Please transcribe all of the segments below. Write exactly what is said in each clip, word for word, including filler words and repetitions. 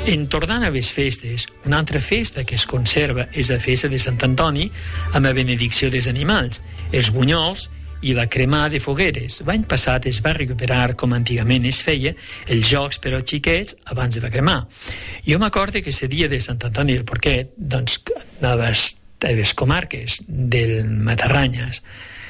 En tornant a les festes, una altra festa que es conserva és la festa de Sant Antoni amb la benedicció dels animals, els bunyols i la cremada de fogueres. L'any passat es va recuperar, com antigament es feia, els jocs per als xiquets abans de la cremar. Jo m'acordo que ese dia de Sant Antoni del Porquet, doncs, a les, a les comarques del Matarranyes,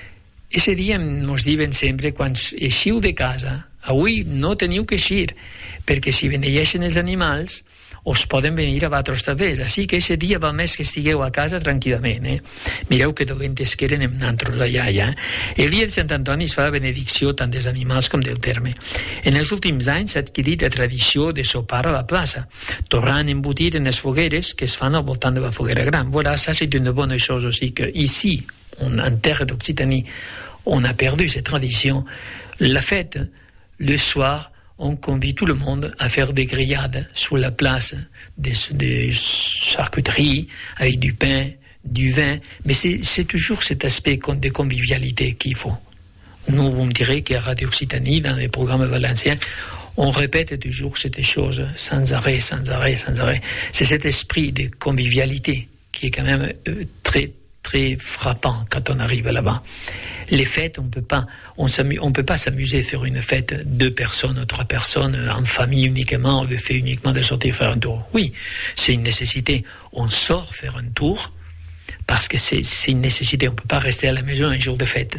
ese dia ens diuen sempre, quan eixiu de casa, avui no teniu que eixir, perquè si beneeixen els animals us poden venir a batre's també. Així que ese dia val més que estigueu a casa tranquil·lament. Eh? Mireu que dolentes que eren amb nantros allà, ja. El dia de Sant Antoni es fa la benedicció tant dels animals com del terme. En els últims anys s'ha adquirit la tradició de sopar a la plaça, tornant a embotir en les fogueres que es fan al voltant de la foguera gran. Voilà, ça c'est une bonne chose aussi, que ici, on, en terre d'Occitanie, on a perdu cette tradition. La fête, le soir, on convie tout le monde à faire des grillades sur la place, des, des charcuteries avec du pain, du vin, mais c'est, c'est toujours cet aspect de convivialité qu'il faut. Nous, on dirait qu'à Radio Occitanie, dans les programmes valenciens, on répète toujours cette chose sans arrêt, sans arrêt, sans arrêt. C'est cet esprit de convivialité qui est quand même euh, très, très frappant quand on arrive là-bas. Les fêtes, on peut pas, on on peut pas s'amuser à faire une fête deux personnes, trois personnes, en famille uniquement, on veut faire uniquement de sortir faire un tour. Oui, c'est une nécessité. On sort faire un tour parce que c'est, c'est une nécessité. On peut pas rester à la maison un jour de fête.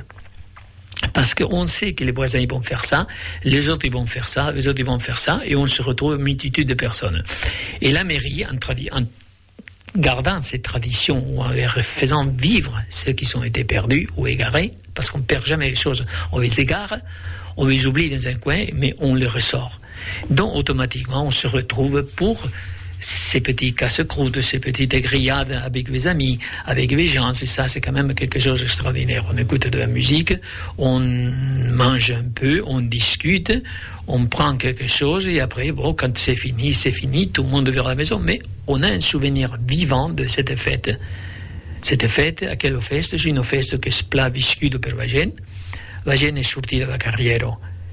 Parce qu'on sait que les voisins ils vont faire ça, les autres ils vont faire ça, les autres ils vont faire ça, et on se retrouve une multitude de personnes. Et la mairie, en, tradi- en gardant ces traditions ou en faisant vivre ceux qui ont été perdus ou égarés, parce qu'on ne perd jamais les choses, on les égare, on les oublie dans un coin, mais on les ressort. Donc automatiquement on se retrouve pour ces petits casse-croûtes, ces petites grillades avec les amis, avec les gens, et ça c'est quand même quelque chose d'extraordinaire. On écoute de la musique, on mange un peu, on discute, on prend quelque chose et après, bon, quand c'est fini, c'est fini, tout le monde vers la maison, mais on a un souvenir vivant de cette fête. Cette fête, a quelle festa? C'est une festa que es pla viscuda per la gent. La gent és sortida de la carriera,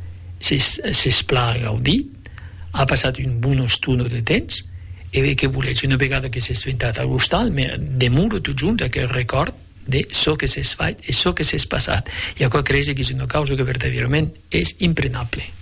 s'es pla gaudit, ha passat un bon estona de temps, i bé que volets, una vegada que s'és ventat a l'hostal, de mur tots junts aquest record de això que s'és fet i això que s'és passat. I això crec que és una causa que verdaderament és imprenable.